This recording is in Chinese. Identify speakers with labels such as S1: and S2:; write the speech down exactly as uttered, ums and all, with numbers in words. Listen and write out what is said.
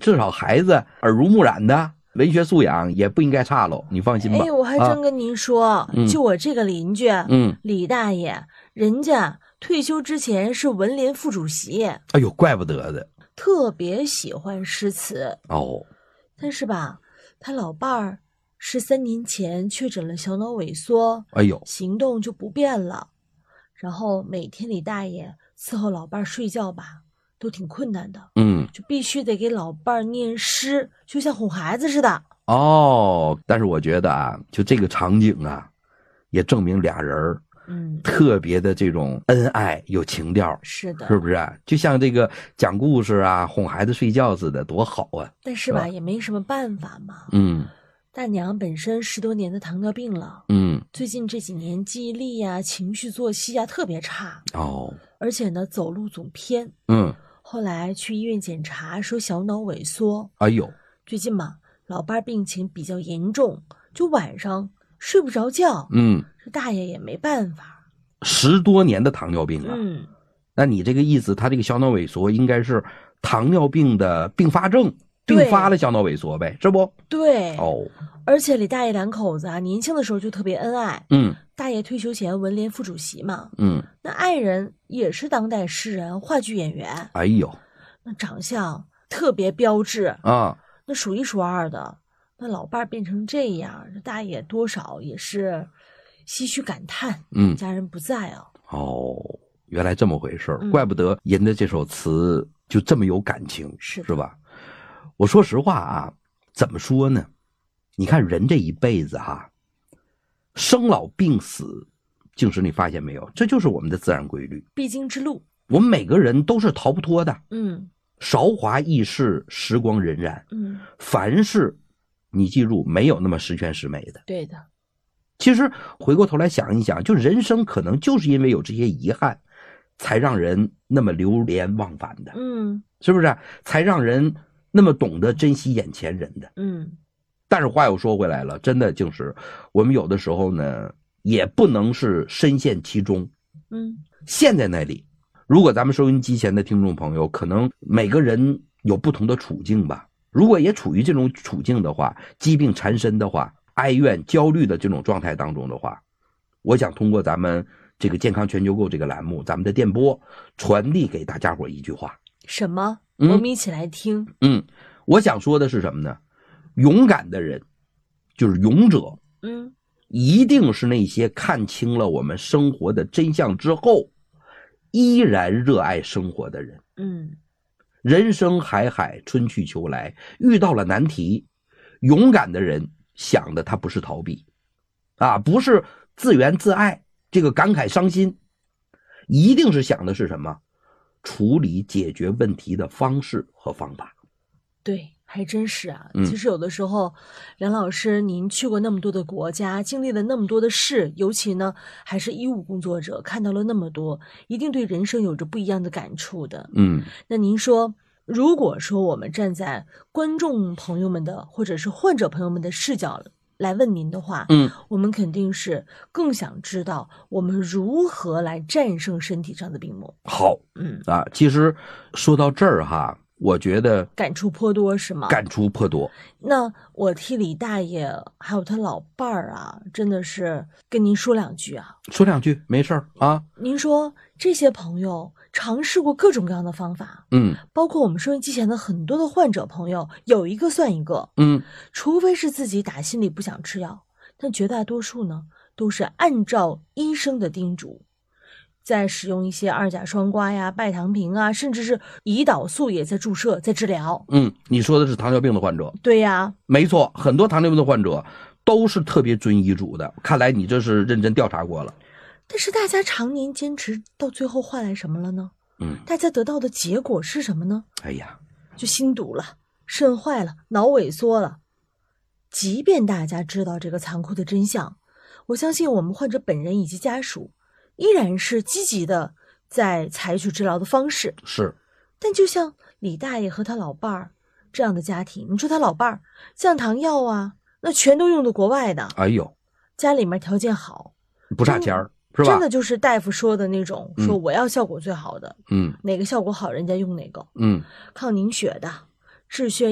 S1: 至少孩子耳濡目染的文学素养也不应该差喽，你放心吧。
S2: 哎，我还真跟您说，
S1: 啊、
S2: 就我这个邻居，
S1: 嗯，
S2: 李大爷，人家退休之前是文联副主席。
S1: 哎呦，怪不得的，
S2: 特别喜欢诗词
S1: 哦。
S2: 但是吧，他老伴儿是三年前确诊了小脑萎缩，
S1: 哎呦，
S2: 行动就不便了。然后每天李大爷伺候老伴儿睡觉吧，都挺困难的。
S1: 嗯，
S2: 就必须得给老伴儿念诗，就像哄孩子似的。
S1: 哦，但是我觉得啊，就这个场景啊，也证明俩人嗯，特别的这种恩爱有情调，
S2: 是的，
S1: 是不是？就像这个讲故事啊，哄孩子睡觉似的，多好啊！
S2: 但是吧，也没什么办法嘛。
S1: 嗯，
S2: 大娘本身十多年的糖尿病了，
S1: 嗯，
S2: 最近这几年记忆力呀、情绪作息呀特别差
S1: 哦，
S2: 而且呢，走路总偏。
S1: 嗯，
S2: 后来去医院检查，说小脑萎缩。
S1: 哎呦，
S2: 最近嘛，老伴病情比较严重，就晚上睡不着觉。
S1: 嗯，
S2: 这大爷也没办法。
S1: 十多年的糖尿病啊，
S2: 嗯，
S1: 那你这个意思，他这个小脑萎缩应该是糖尿病的并发症，并发了小脑萎缩呗，是不？
S2: 对。
S1: 哦，
S2: 而且李大爷两口子啊，年轻的时候就特别恩爱。
S1: 嗯，
S2: 大爷退休前文联副主席嘛，
S1: 嗯，
S2: 那爱人也是当代诗人、话剧演员。
S1: 哎呦，
S2: 那长相特别标致
S1: 啊，
S2: 那数一数二的。那老伴变成这样，这大爷多少也是唏嘘感叹。
S1: 嗯，
S2: 家人不在啊。
S1: 哦，原来这么回事、
S2: 嗯、
S1: 怪不得人的这首词就这么有感情，
S2: 是
S1: 是吧？我说实话啊，怎么说呢？你看人这一辈子哈，生老病死，静时你发现没有？这就是我们的自然规律，
S2: 必经之路。
S1: 我们每个人都是逃不脱的。
S2: 嗯，
S1: 韶华易逝，时光荏苒。
S2: 嗯，
S1: 凡事你记住，没有那么十全十美的。
S2: 对的。
S1: 其实回过头来想一想，就人生可能就是因为有这些遗憾，才让人那么流连忘返的。
S2: 嗯，
S1: 是不是？才让人那么懂得珍惜眼前人的。
S2: 嗯，
S1: 但是话又说回来了，真的就是我们有的时候呢，也不能是深陷其中。
S2: 嗯，
S1: 陷在那里。如果咱们收音机前的听众朋友，可能每个人有不同的处境吧。如果也处于这种处境的话，疾病缠身的话，哀怨焦虑的这种状态当中的话，我想通过咱们这个健康全球购这个栏目，咱们的电波传递给大家伙一句话。
S2: 什么？
S1: 嗯、
S2: 我们一起来听。
S1: 嗯，我想说的是什么呢？勇敢的人，就是勇者。
S2: 嗯，
S1: 一定是那些看清了我们生活的真相之后，依然热爱生活的人。
S2: 嗯，
S1: 人生海海，春去秋来，遇到了难题，勇敢的人想的他不是逃避，啊，不是自怨自艾，这个感慨伤心，一定是想的是什么？处理解决问题的方式和方法。
S2: 对，还真是啊。
S1: 嗯、
S2: 其实有的时候，梁老师您去过那么多的国家，经历了那么多的事，尤其呢还是医务工作者，看到了那么多，一定对人生有着不一样的感触的。
S1: 嗯，
S2: 那您说，如果说我们站在观众朋友们的或者是患者朋友们的视角来问您的话，
S1: 嗯，
S2: 我们肯定是更想知道我们如何来战胜身体上的病魔。
S1: 好，
S2: 嗯
S1: 啊，其实说到这儿哈，我觉得
S2: 感触颇多，是吗？
S1: 感触颇多。
S2: 那我替李大爷还有他老伴儿啊，真的是跟您说两句啊。
S1: 说两句没事儿啊。
S2: 您说这些朋友尝试过各种各样的方法，
S1: 嗯，
S2: 包括我们收音机前的很多的患者朋友，有一个算一个，
S1: 嗯，
S2: 除非是自己打心里不想吃药，但绝大多数呢都是按照医生的叮嘱，在使用一些二甲双胍呀、拜糖平啊，甚至是胰岛素也在注射，在治疗。
S1: 嗯，你说的是糖尿病的患者。
S2: 对呀，
S1: 没错，很多糖尿病的患者都是特别遵医嘱的，看来你这是认真调查过了。
S2: 但是大家常年坚持到最后换来什么了呢？
S1: 嗯，
S2: 大家得到的结果是什么呢？
S1: 哎呀，
S2: 就心堵了，肾坏了，脑萎缩了。即便大家知道这个残酷的真相，我相信我们患者本人以及家属依然是积极的在采取治疗的方式。
S1: 是，
S2: 但就像李大爷和他老伴儿这样的家庭，你说他老伴儿降糖药啊，那全都用的国外的。
S1: 哎呦，
S2: 家里面条件好，
S1: 不差钱儿。是吧？
S2: 真的就是大夫说的那种，说我要效果最好的，
S1: 嗯，
S2: 哪个效果好人家用哪个，
S1: 嗯，
S2: 抗凝血的、治血